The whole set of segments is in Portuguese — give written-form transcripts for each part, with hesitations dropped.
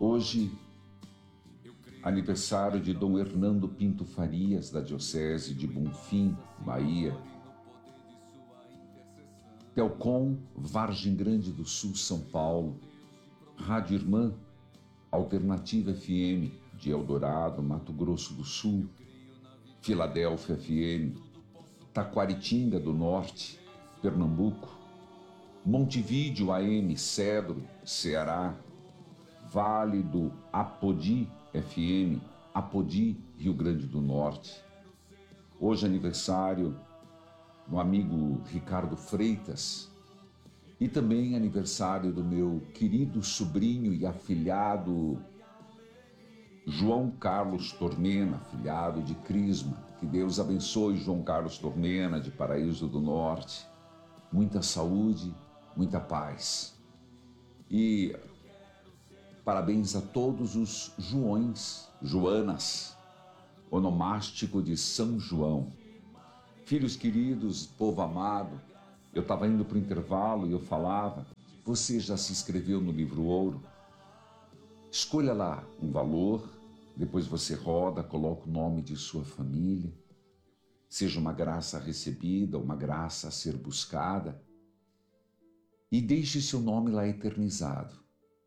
Hoje, aniversário de Dom Hernando Pinto Farias, da Diocese de Bonfim, Bahia. Telcom, Vargem Grande do Sul, São Paulo. Rádio Irmã, Alternativa FM, de Eldorado, Mato Grosso do Sul. Filadélfia FM, Taquaritinga do Norte, Pernambuco. Montevídeo AM, Cedro, Ceará. Vale do Apodi FM, Apodi, Rio Grande do Norte. Hoje aniversário do amigo Ricardo Freitas e também aniversário do meu querido sobrinho e afilhado João Carlos Tormena, afilhado de Crisma. Que Deus abençoe João Carlos Tormena, de Paraíso do Norte. Muita saúde, muita paz. E parabéns a todos os Joões, Joanas, onomástico de São João. Filhos queridos, povo amado, eu estava indo para o intervalo e eu falava, você já se inscreveu no Livro Ouro? Escolha lá um valor, depois você roda, coloca o nome de sua família, seja uma graça recebida, uma graça a ser buscada, e deixe seu nome lá eternizado.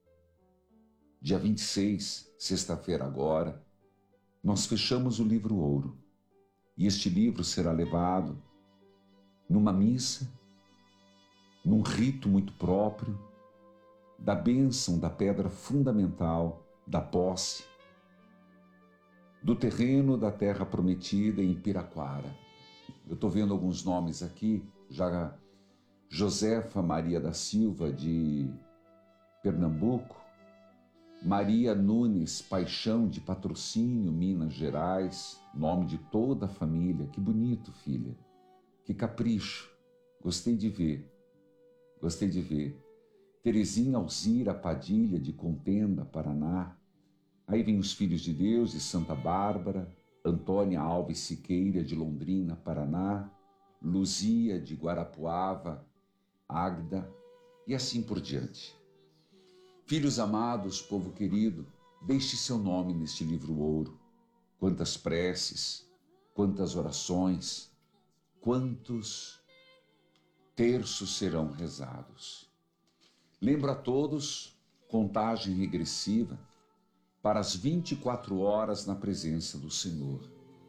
Dia 26, sexta-feira agora, nós fechamos o Livro Ouro. E este livro será levado numa missa, num rito muito próprio, da bênção da pedra fundamental, da posse, do terreno da terra prometida em Piraquara. Eu estou vendo alguns nomes aqui, já Josefa Maria da Silva, de Pernambuco, Maria Nunes Paixão, de Patrocínio, Minas Gerais, nome de toda a família. Que bonito, filha. Que capricho. Gostei de ver. Terezinha Alzira Padilha, de Contenda, Paraná. Aí vem os Filhos de Deus, de Santa Bárbara. Antônia Alves Siqueira, de Londrina, Paraná. Luzia, de Guarapuava. Águeda, e assim por diante. Filhos amados, povo querido, deixe seu nome neste Livro Ouro. Quantas preces, quantas orações, quantos terços serão rezados. Lembro a todos, contagem regressiva para as 24 horas na presença do Senhor.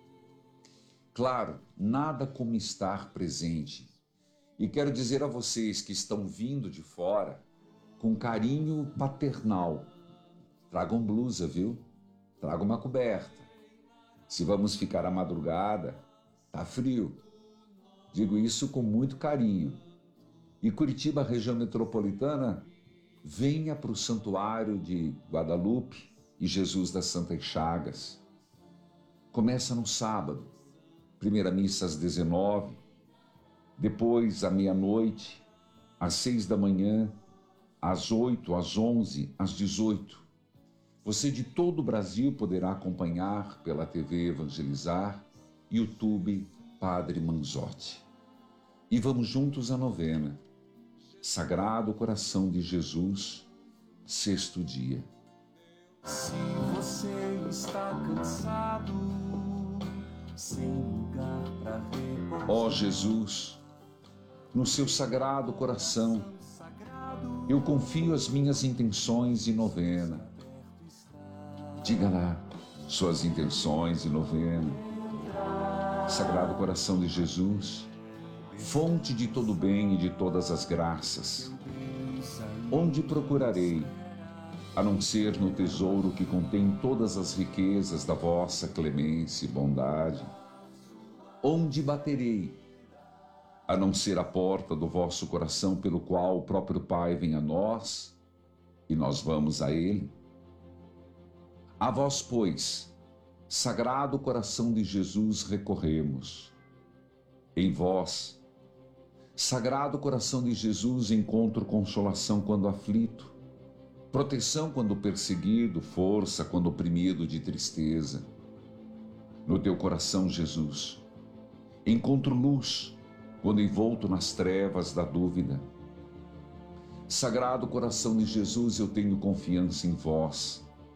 Claro, nada como estar presente. E quero dizer a vocês que estão vindo de fora, com carinho paternal, tragam blusa, viu? Tragam uma coberta. Se vamos ficar à madrugada, tá frio. Digo isso com muito carinho. E Curitiba, região metropolitana, venha para o Santuário de Guadalupe e Jesus das Santas Chagas. Começa no sábado, primeira missa às 19, depois à meia-noite, às 6 da manhã, às 8, às 11, às 18. Você de todo o Brasil poderá acompanhar pela TV Evangelizar, YouTube Padre Manzotti. E vamos juntos à novena. Sagrado Coração de Jesus, sexto dia. Se você está cansado, sem lugar para repousar, Ó Jesus, no seu Sagrado Coração, eu confio as minhas intenções e novena. Diga lá suas intenções e novena. Sagrado Coração de Jesus, fonte de todo bem e de todas as graças, onde procurarei, a não ser no tesouro que contém todas as riquezas da vossa clemência e bondade? Onde baterei, a não ser a porta do vosso coração, pelo qual o próprio Pai vem a nós e nós vamos a Ele? A vós, pois, Sagrado Coração de Jesus, recorremos. Em vós, Sagrado Coração de Jesus, encontro consolação quando aflito, proteção quando perseguido, força quando oprimido de tristeza. No teu coração, Jesus, encontro luz quando envolto nas trevas da dúvida. Sagrado Coração de Jesus, eu tenho confiança em vós,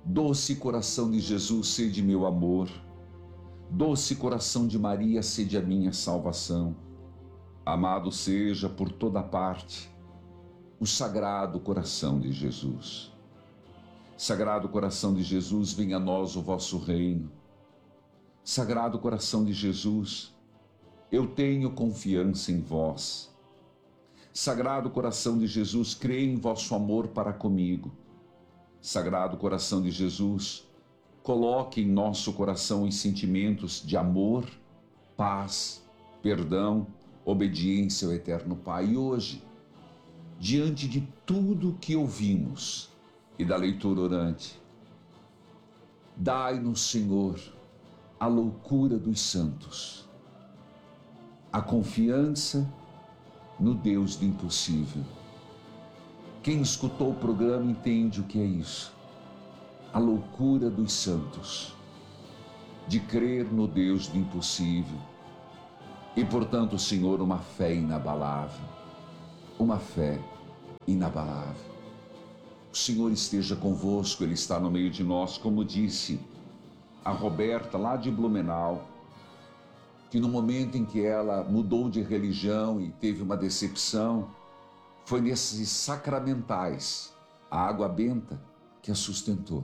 Doce coração de Jesus, sede meu amor. Doce coração de Maria, sede a minha salvação. Amado seja por toda parte o Sagrado Coração de Jesus. Sagrado Coração de Jesus, venha a nós o vosso reino. Sagrado Coração de Jesus, eu tenho confiança em vós. Sagrado Coração de Jesus, creio em vosso amor para comigo. Sagrado Coração de Jesus, coloque em nosso coração os sentimentos de amor, paz, perdão, obediência ao Eterno Pai. E hoje, diante de tudo que ouvimos e da leitura orante, dai-nos, Senhor, a loucura dos santos, a confiança no Deus do impossível. Quem escutou o programa entende o que é isso. A loucura dos santos, de crer no Deus do impossível. E, portanto, Senhor, uma fé inabalável. Uma fé inabalável. O Senhor esteja convosco, Ele está no meio de nós, como disse a Roberta, lá de Blumenau, que no momento em que ela mudou de religião e teve uma decepção, foi nesses sacramentais, a água benta, que a sustentou.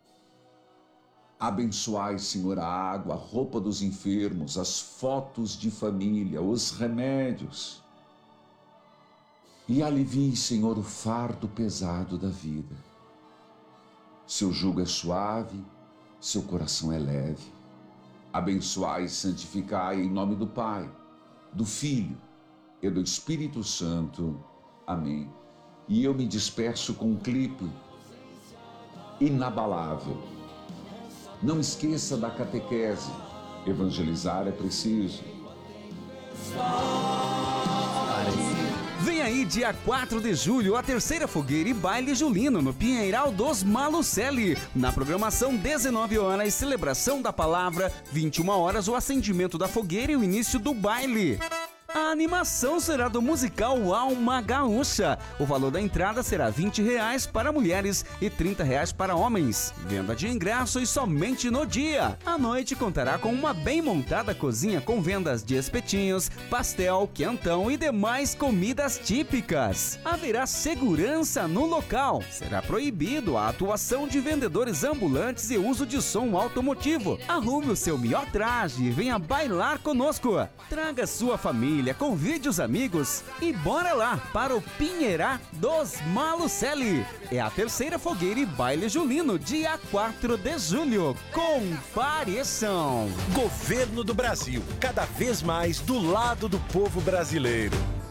Abençoai, Senhor, a água, a roupa dos enfermos, as fotos de família, os remédios. E alivie, Senhor, o fardo pesado da vida. Seu jugo é suave, seu coração é leve. Abençoai e santificai em nome do Pai, do Filho e do Espírito Santo. Amém. E eu me despeço com um clipe inabalável. Não esqueça da catequese. Evangelizar é preciso. Vem aí, dia 4 de julho, a terceira fogueira e baile julino no Pinheiral dos Malucelli. Na programação, 19 horas, celebração da palavra, 21 horas, o acendimento da fogueira e o início do baile. A animação será do musical Alma Gaúcha. O valor da entrada será R$20 para mulheres e R$30 para homens. Venda de ingressos somente no dia. A noite contará com uma bem montada cozinha com vendas de espetinhos, pastel, quentão e demais comidas típicas. Haverá segurança no local. Será proibido a atuação de vendedores ambulantes e uso de som automotivo. Arrume o seu melhor traje e venha bailar conosco. Traga sua família, convide os amigos e bora lá para o Pinheirá dos Malucelli. É a terceira fogueira e baile julino, dia 4 de julho. Compareçam! Governo do Brasil, cada vez mais do lado do povo brasileiro.